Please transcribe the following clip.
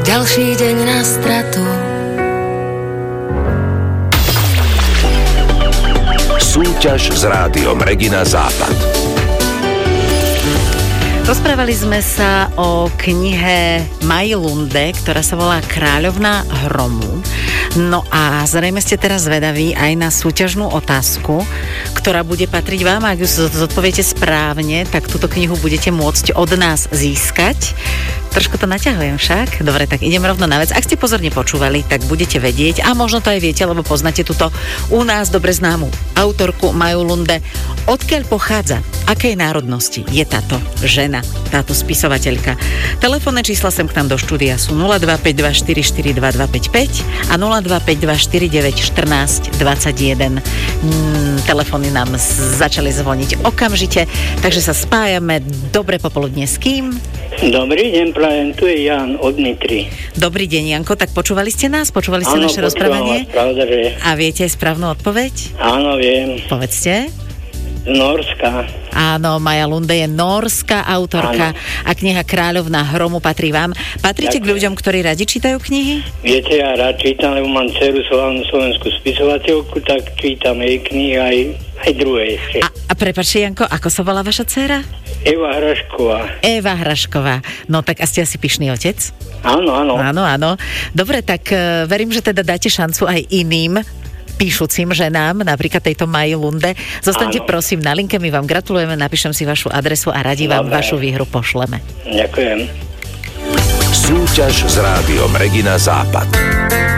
ďalší deň na stratu. Súťaž s rádiom Regina Západ. Rozprávali sme sa o knihe Maji Lunde, ktorá sa volá Kráľovná hromu. No a zrejme ste teraz zvedaví aj na súťažnú otázku, ktorá bude patriť vám. Ak ju zodpoviete správne, tak túto knihu budete môcť od nás získať. Trošku to naťahujem však. Dobre, tak idem rovno na vec. Ak ste pozorne počúvali, tak budete vedieť, a možno to aj viete, lebo poznáte túto u nás dobre známu autorku Maju Lunde. Odkiaľ pochádza, akej národnosti je táto žena, táto spisovateľka? Telefónne čísla sem k nám do štúdia sú 0252442255 a 0252491421. Telefóny nám začali zvoniť okamžite, takže sa spájame. Dobre popoludne s kým? Dobrý deň, prajem, tu je Jan od Nitry. Dobrý deň, Janko, tak počúvali ste nás? Počúvali ste naše rozprávanie? Áno, pravda, že... A viete aj správnu odpoveď? Áno, viem. Povedzte. Z Norska. Áno, Maja Lunde je norská autorka. Áno. A kniha Kráľovná hromu patrí vám. Patríte k ľuďom, ktorí radi čítajú knihy? Viete, ja rád čítam, lebo mám dceru slovenskú spisovateľku, tak čítam jej knihy aj druhé ešte. A prepáčte, Janko, ako sa volá vaša dcéra? Eva Hrašková. Eva Hrašková. No tak a ste asi pyšný otec? Áno, áno. Áno, áno. Dobre, tak verím, že teda dáte šancu aj iným píšucim ženám, napríklad tejto Maji Lunde. Zostaňte prosím na linke, my vám gratulujeme, napíšem si vašu adresu a radi vám vašu výhru pošleme. Ďakujem. Súťaž s rádiom Regina Západ.